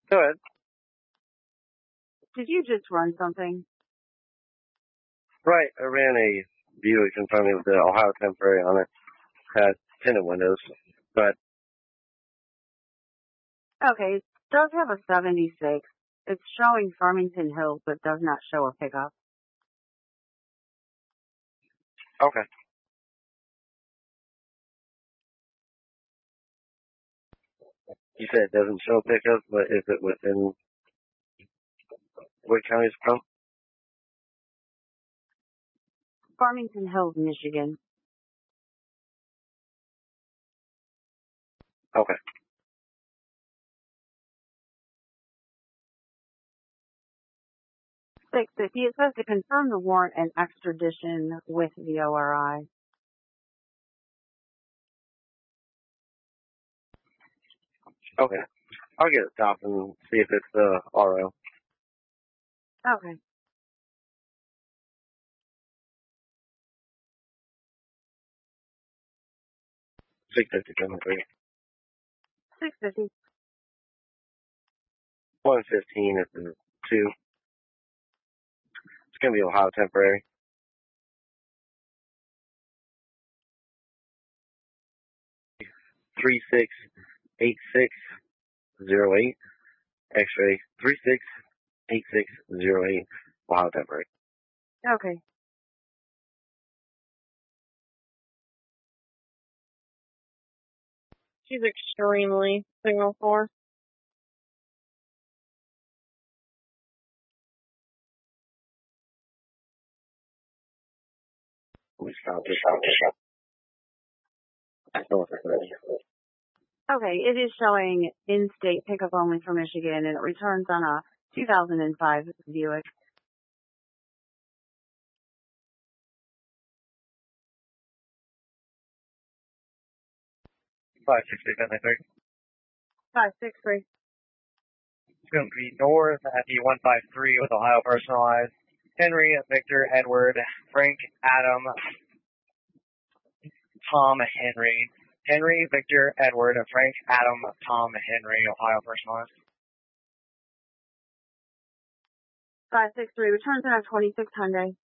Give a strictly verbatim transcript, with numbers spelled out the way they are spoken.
Go ahead. Did you just run something? Right, I ran a Buick in front of me with the Ohio temporary on it. Had tinted windows, but Okay, it does have a seventy-six. It's showing Farmington Hills, but does not show a pickup. okay. You said it doesn't show pickup, but is it within what county is it from? Farmington Hills, Michigan. Okay. six fifty. It says to confirm the warrant and extradition with the O R I. Okay. I'll get it stopped and see if it's the uh, R O. Okay. six fifty, coming through. six fifty. one fifteen is the two. It's going to be Ohio temporary. three six eight six zero eight. X-ray three six eight six zero eight. Ohio temporary. Okay. She's extremely signal four. We stop this out. Okay, it is showing in-state pickup only for Michigan, and it returns on a two thousand five Buick. five six three, seven three. five six three. It's going to be north at the one five three with Ohio personalized. Henry, Victor, Edward, Frank, Adam, Tom, Henry. Henry, Victor, Edward, Frank, Adam, Tom, Henry, Ohio personalized. five six three. Returns on a twenty-six Hyundai.